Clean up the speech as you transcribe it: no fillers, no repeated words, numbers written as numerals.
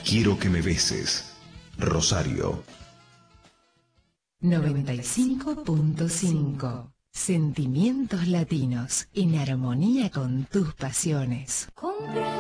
Quiero que me beses. Rosario. 95.5. Sentimientos latinos en armonía con tus pasiones.